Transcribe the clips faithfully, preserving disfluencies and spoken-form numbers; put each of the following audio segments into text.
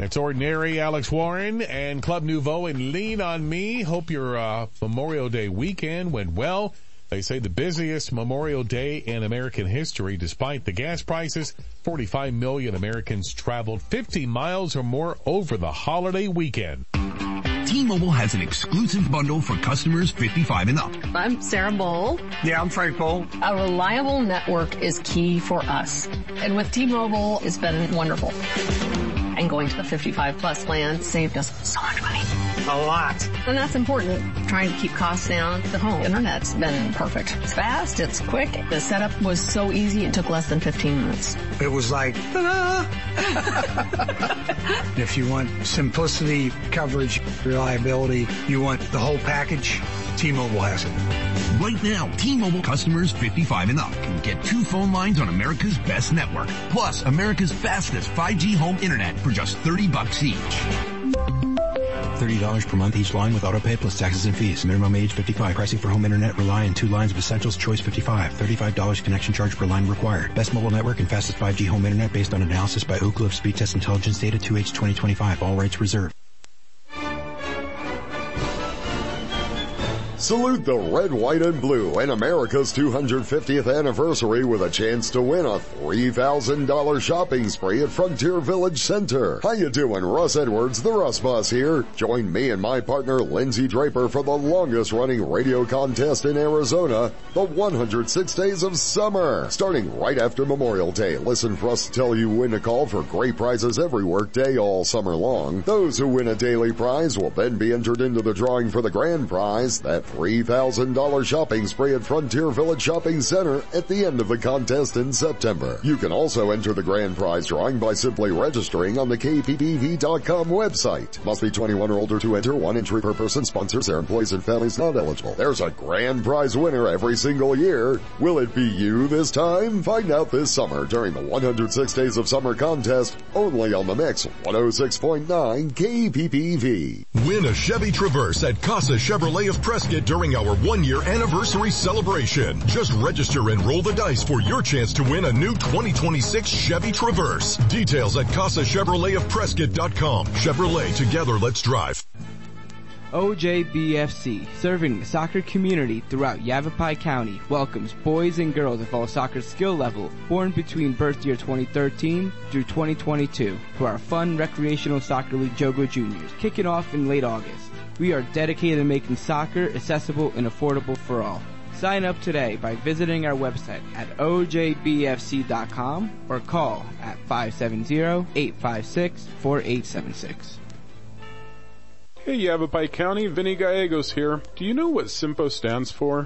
It's Ordinary, Alex Warren, and Club Nouveau and Lean on Me. Hope your uh, Memorial Day weekend went well. They say the busiest Memorial Day in American history. Despite the gas prices, forty-five million Americans traveled fifty miles or more over the holiday weekend. T-Mobile has an exclusive bundle for customers fifty-five and up. I'm Sarah Bowl. Yeah, I'm Frank Bowl. A reliable network is key for us. And with T-Mobile, it's been wonderful. And going to the fifty-five plus plan saved us so much money. A lot. And that's important. Trying to keep costs down. The home internet's been perfect. It's fast, it's quick. The setup was so easy, it took less than fifteen minutes. It was like, ta-da! If you want simplicity, coverage, reliability, you want the whole package, T-Mobile has it. Right now, T-Mobile customers fifty-five and up can get two phone lines on America's best network, plus America's fastest five G home internet for just thirty bucks each. thirty dollars per month each line with autopay plus taxes and fees. Minimum age fifty-five. Pricing for home internet rely on two lines of Essentials Choice fifty-five. thirty-five dollars connection charge per line required. Best mobile network and fastest five G home internet based on analysis by Ookla of Speed Test Intelligence data two H twenty twenty-five. All rights reserved. Salute the red, white, and blue and America's two hundred fiftieth anniversary with a chance to win a three thousand dollars shopping spree at Frontier Village Center. How you doing? Russ Edwards, the Russ Boss here. Join me and my partner Lindsay Draper for the longest running radio contest in Arizona, the one hundred six Days of Summer. Starting right after Memorial Day, listen for us to tell you when to call for great prizes every workday all summer long. Those who win a daily prize will then be entered into the drawing for the grand prize, that three thousand dollars shopping spree at Frontier Village Shopping Center at the end of the contest in September. You can also enter the grand prize drawing by simply registering on the K P P V dot com website. Must be twenty-one or older to enter. One entry per person. Sponsors, their employees, and families not eligible. There's a grand prize winner every single year. Will it be you this time? Find out this summer during the one hundred six Days of Summer contest only on the Mix one oh six point nine K P P V. Win a Chevy Traverse at Casa Chevrolet of Prescott during our one-year anniversary celebration. Just register and roll the dice for your chance to win a new twenty twenty-six Chevy Traverse. Details at Casa Chevrolet of Prescott dot com. Chevrolet, together let's drive. O J B F C, serving the soccer community throughout Yavapai County, welcomes boys and girls of all soccer skill level born between birth year twenty thirteen through twenty twenty-two to our fun recreational soccer league Jogo Juniors, kicking off in late August. We are dedicated to making soccer accessible and affordable for all. Sign up today by visiting our website at O J B F C dot com or call at five seven zero, eight five six, four eight seven six. Hey Yavapai County, Vinny Gallegos here. Do you know what SIMPO stands for?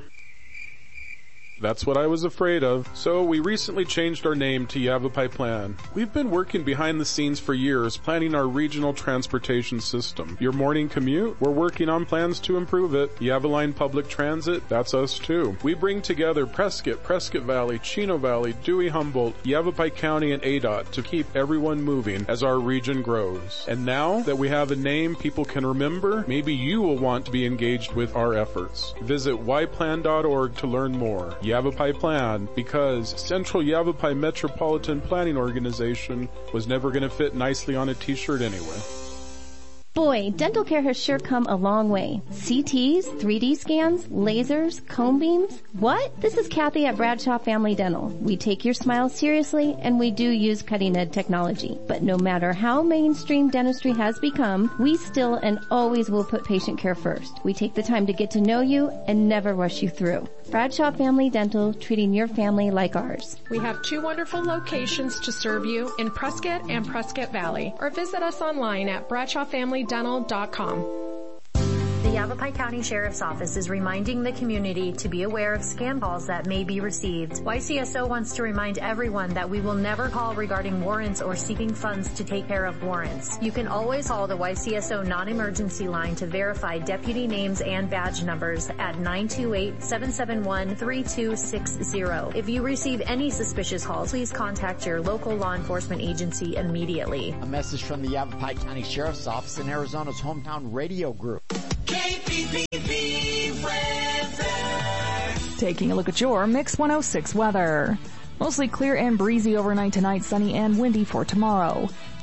That's what I was afraid of. So we recently changed our name to Yavapai Plan. We've been working behind the scenes for years, planning our regional transportation system. Your morning commute? We're working on plans to improve it. Yavaline Public Transit? That's us too. We bring together Prescott, Prescott Valley, Chino Valley, Dewey Humboldt, Yavapai County, and A D O T to keep everyone moving as our region grows. And now that we have a name people can remember, maybe you will want to be engaged with our efforts. Visit y plan dot org to learn more. Yavapai Plan, because Central Yavapai Metropolitan Planning Organization was never going to fit nicely on a t-shirt anyway. Boy, dental care has sure come a long way. C Ts, three D scans, lasers, cone beams. What? This is Kathy at Bradshaw Family Dental. We take your smile seriously and we do use cutting-edge technology. But no matter how mainstream dentistry has become, we still and always will put patient care first. We take the time to get to know you and never rush you through. Bradshaw Family Dental, treating your family like ours. We have two wonderful locations to serve you in Prescott and Prescott Valley, or visit us online at bradshaw family dental dot com. The Yavapai County Sheriff's Office is reminding the community to be aware of scam calls that may be received. Y C S O wants to remind everyone that we will never call regarding warrants or seeking funds to take care of warrants. You can always call the Y C S O non-emergency line to verify deputy names and badge numbers at nine two eight, seven seven one, three two six zero. If you receive any suspicious calls, please contact your local law enforcement agency immediately. A message from the Yavapai County Sheriff's Office and Arizona's hometown radio group. K P P V weather. Taking a look at your Mix one oh six weather. Mostly clear and breezy overnight tonight, sunny and windy for tomorrow.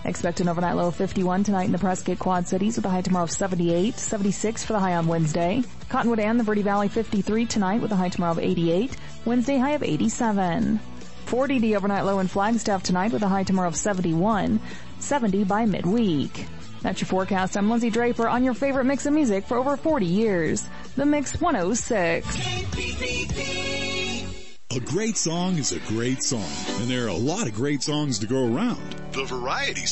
Expect an overnight low of fifty-one tonight in the Prescott Quad Cities with a high tomorrow of seventy-eight, seventy-six for the high on Wednesday. Cottonwood and the Verde Valley fifty-three tonight with a high tomorrow of eighty-eight, Wednesday high of eighty-seven. forty the overnight low in Flagstaff tonight with a high tomorrow of seventy-one, seventy by midweek. That's your forecast. I'm Lindsay Draper on your favorite mix of music for over forty years. The Mix one oh six. A great song is a great song, and there are a lot of great songs to go around. The variety